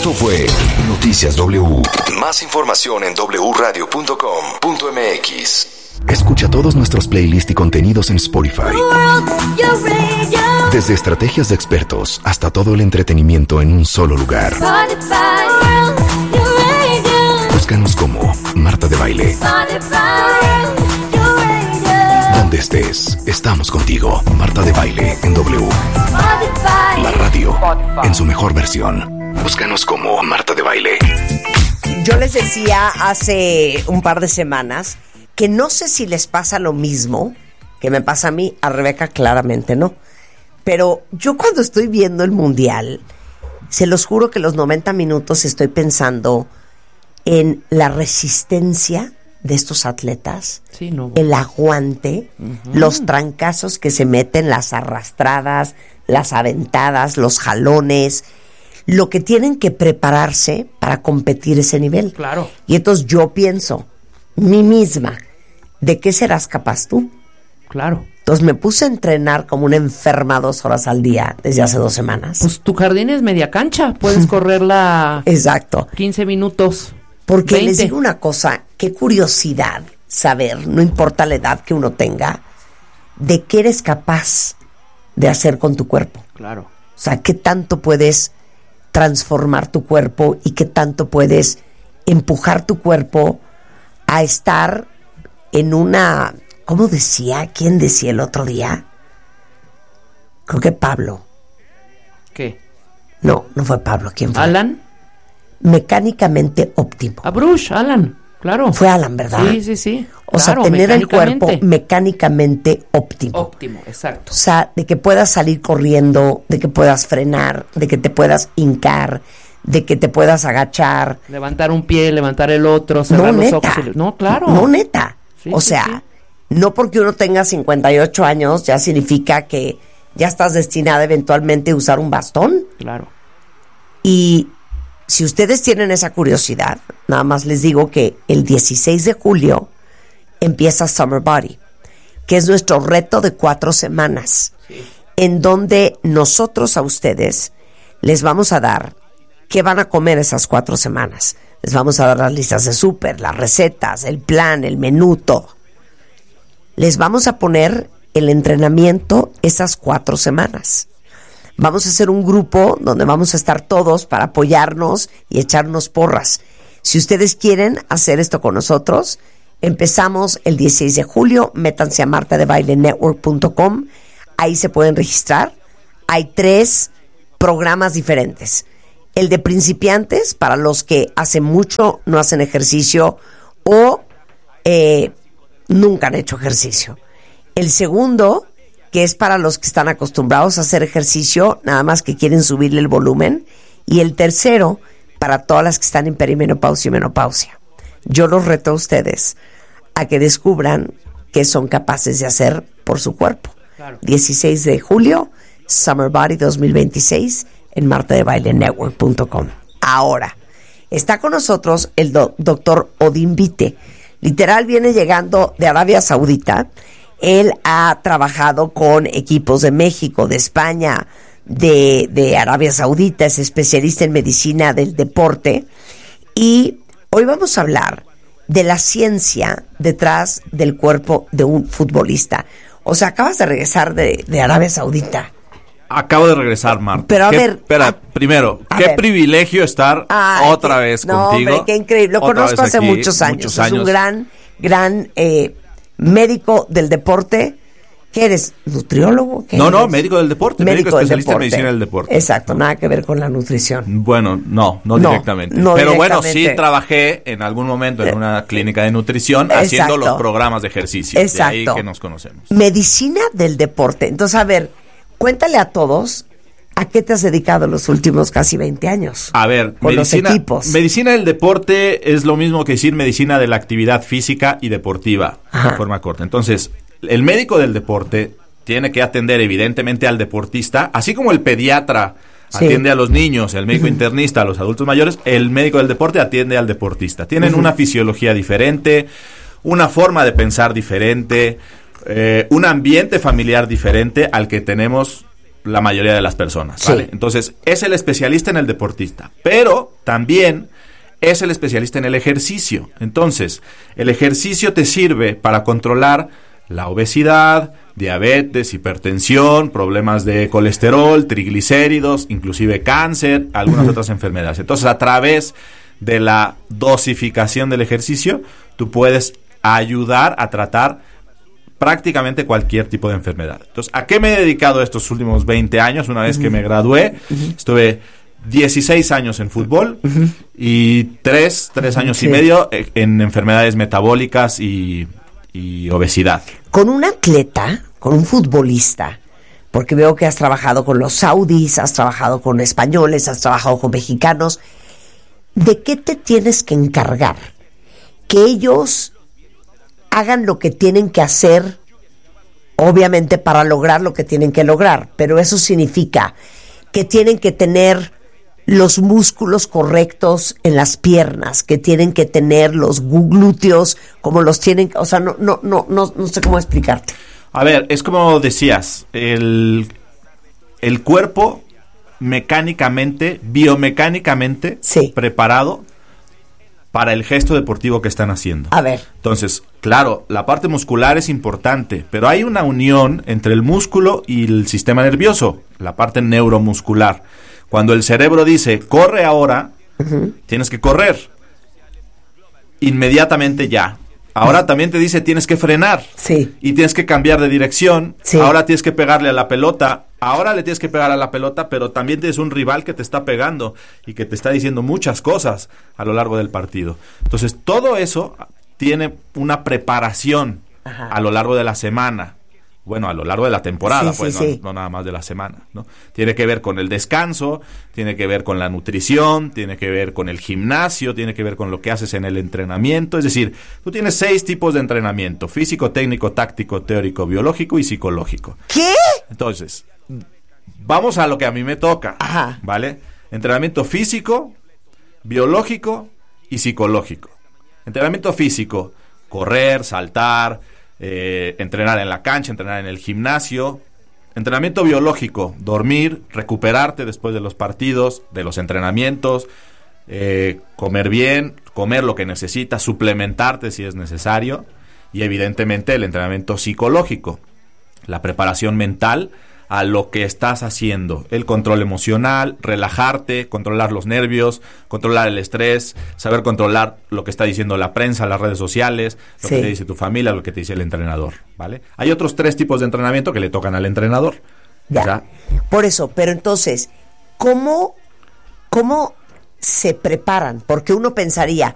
Esto fue Noticias W. Más información en wradio.com.mx. Escucha todos nuestros playlists y contenidos en Spotify. Desde estrategias de expertos hasta todo el entretenimiento en un solo lugar. Búscanos como Marta de Baile. Donde estés, estamos contigo. Marta de Baile en W. La radio en su mejor versión. Búscanos como Marta de Baile. Yo les decía hace un par de semanas que no sé si les pasa lo mismo que me pasa a mí, a Rebeca claramente no. Pero yo cuando estoy viendo el Mundial, se los juro que los 90 minutos estoy pensando en la resistencia de estos atletas, sí, no. El aguante, los trancazos que se meten, las arrastradas, las aventadas, los jalones, lo que tienen que prepararse para competir ese nivel. Claro. Y entonces yo pienso, mí misma, ¿de qué serás capaz tú? Claro. Entonces me puse a entrenar como una enferma 2 horas al día desde hace 2 semanas. Pues tu jardín es media cancha, puedes correrla. Exacto. 15 minutos. Porque 20. les digo una cosa, qué curiosidad saber, no importa la edad que uno tenga, de qué eres capaz de hacer con tu cuerpo. Claro. O sea, qué tanto puedes transformar tu cuerpo y qué tanto puedes empujar tu cuerpo a estar en una... ¿Cómo decía? ¿Quién decía el otro día? Creo que Pablo. ¿Qué? No fue Pablo. ¿Quién fue? ¿Alan? Mecánicamente óptimo. Bruce, Alan, claro. Fue Alan, ¿verdad? Sí. O sea, claro, tener el cuerpo mecánicamente óptimo. Óptimo, exacto. O sea, de que puedas salir corriendo, de que puedas frenar, de que te puedas hincar, de que te puedas agachar. Levantar un pie, levantar el otro, cerrar los ojos. No, claro. No, neta. Sí, o sea, sí. No porque uno tenga 58 años ya significa que ya estás destinada eventualmente a usar un bastón. Claro. Y si ustedes tienen esa curiosidad, nada más les digo que el 16 de julio empieza Summer Body, que es nuestro reto de 4 semanas, en donde nosotros a ustedes les vamos a dar qué van a comer esas 4 semanas. Les vamos a dar las listas de súper, las recetas, el plan, el menú, todo. Les vamos a poner el entrenamiento esas 4 semanas. Vamos a hacer un grupo donde vamos a estar todos para apoyarnos y echarnos porras. Si ustedes quieren hacer esto con nosotros, empezamos el 16 de julio. Métanse a martadebailenetwork.com. Ahí se pueden registrar. Hay 3 programas diferentes. El de principiantes, para los que hace mucho no hacen ejercicio o nunca han hecho ejercicio. El segundo, que es para los que están acostumbrados a hacer ejercicio, nada más que quieren subirle el volumen. Y el tercero, para todas las que están en perimenopausia y menopausia. Yo los reto a ustedes a que descubran qué son capaces de hacer por su cuerpo. Claro. 16 de julio, Summer Body 2026, en martadebailenetwork.com. Ahora, está con nosotros el doctor Odín Vite. Literal viene llegando de Arabia Saudita. Él ha trabajado con equipos de México, de España, de Arabia Saudita, es especialista en medicina del deporte. Y hoy vamos a hablar de la ciencia detrás del cuerpo de un futbolista. O sea, acabas de regresar de Arabia Saudita. Acabo de regresar, Marta. Pero primero, qué privilegio estar otra vez contigo. Hombre, qué increíble. Lo conozco hace muchos años. Es un gran médico del deporte. ¿Qué eres? ¿Nutriólogo? No, médico del deporte. Médico especialista en medicina del deporte. Exacto, nada que ver con la nutrición. Bueno, no directamente. Pero bueno, sí trabajé en algún momento en una clínica de nutrición haciendo los programas de ejercicio. Exacto. De ahí que nos conocemos. Medicina del deporte. Entonces, a ver, cuéntale a todos a qué te has dedicado los últimos casi 20 años. A ver, los equipos. Medicina del deporte es lo mismo que decir medicina de la actividad física y deportiva, de forma corta. Entonces, el médico del deporte tiene que atender evidentemente al deportista, así como el pediatra atiende a los niños, el médico internista a los adultos mayores, el médico del deporte atiende al deportista. Tienen una fisiología diferente, una forma de pensar diferente, un ambiente familiar diferente al que tenemos la mayoría de las personas, sí. ¿vale? Entonces, es el especialista en el deportista, pero también es el especialista en el ejercicio. Entonces, el ejercicio te sirve para controlar la obesidad, diabetes, hipertensión, problemas de colesterol, triglicéridos, inclusive cáncer, algunas otras enfermedades. Entonces, a través de la dosificación del ejercicio, tú puedes ayudar a tratar prácticamente cualquier tipo de enfermedad. Entonces, ¿a qué me he dedicado estos últimos 20 años? Una vez que me gradué, estuve 16 años en fútbol y 3 años y medio en enfermedades metabólicas y obesidad. Con un atleta, con un futbolista, porque veo que has trabajado con los saudis, has trabajado con españoles, has trabajado con mexicanos, ¿de qué te tienes que encargar? Que ellos hagan lo que tienen que hacer, obviamente para lograr lo que tienen que lograr, pero eso significa que tienen que tener los músculos correctos en las piernas, que tienen que tener los glúteos como los tienen, o sea, no sé cómo explicarte. A ver, es como decías, el cuerpo mecánicamente, biomecánicamente preparado para el gesto deportivo que están haciendo. A ver. Entonces, claro, la parte muscular es importante, pero hay una unión entre el músculo y el sistema nervioso, la parte neuromuscular. Cuando el cerebro dice, corre ahora, tienes que correr. Inmediatamente ya. Ahora también te dice, tienes que frenar. Sí. Y tienes que cambiar de dirección. Sí. Ahora tienes que pegarle a la pelota. Ahora le tienes que pegar a la pelota, pero también tienes un rival que te está pegando y que te está diciendo muchas cosas a lo largo del partido. Entonces, todo eso tiene una preparación a lo largo de la semana. Bueno, a lo largo de la temporada, no nada más de la semana, ¿no? Tiene que ver con el descanso, tiene que ver con la nutrición, tiene que ver con el gimnasio, tiene que ver con lo que haces en el entrenamiento. Es decir, tú tienes 6 tipos de entrenamiento: físico, técnico, táctico, teórico, biológico y psicológico. ¿Qué? Entonces, vamos a lo que a mí me toca, ¿vale? Entrenamiento físico, biológico y psicológico. Entrenamiento físico: correr, saltar, entrenar en la cancha, entrenar en el gimnasio. Entrenamiento biológico: dormir, recuperarte después de los partidos, de los entrenamientos, comer bien, comer lo que necesitas, suplementarte si es necesario. Y evidentemente el entrenamiento psicológico, la preparación mental a lo que estás haciendo, el control emocional, relajarte, controlar los nervios, controlar el estrés, saber controlar lo que está diciendo la prensa, las redes sociales, lo que te dice tu familia, lo que te dice el entrenador, ¿vale? Hay otros 3 tipos de entrenamiento que le tocan al entrenador. Ya. ¿Ya? Por eso, pero entonces, ¿cómo se preparan? Porque uno pensaría,